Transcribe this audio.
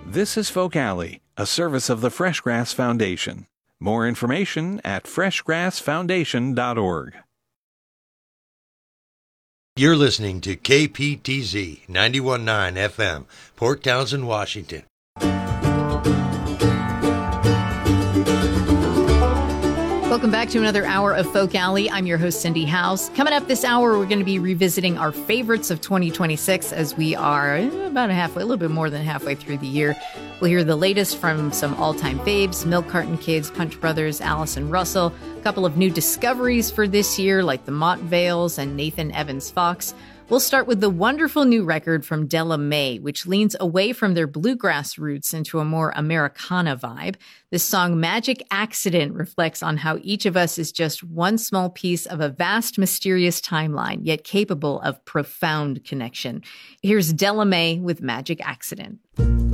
This is Folk Alley, a service of the Freshgrass Foundation. More information at freshgrassfoundation.org. You're listening to KPTZ 91.9 FM, Port Townsend, Washington. Welcome back to another hour of Folk Alley. I'm your host, Cindy House. Coming up this hour, we're going to be revisiting our favorites of 2026 as we are about a little bit more than halfway through the year. We'll hear the latest from some all-time faves, Milk Carton Kids, Punch Brothers, Allison Russell, a couple of new discoveries for this year like the Mott Vales and Nathan Evans Fox. We'll start with the wonderful new record from Della Mae, which leans away from their bluegrass roots into a more Americana vibe. This song, Magic Accident, reflects on how each of us is just one small piece of a vast, mysterious timeline, yet capable of profound connection. Here's Della Mae with Magic Accident.